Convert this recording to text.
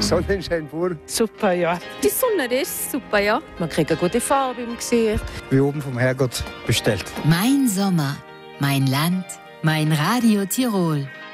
Sonnenschein pur. Super, ja. Die Sonne, die ist super, ja. Man kriegt eine gute Farbe im Gesicht. Wie oben vom Herrgott bestellt. Mein Sommer, mein Land, mein Radio Tirol.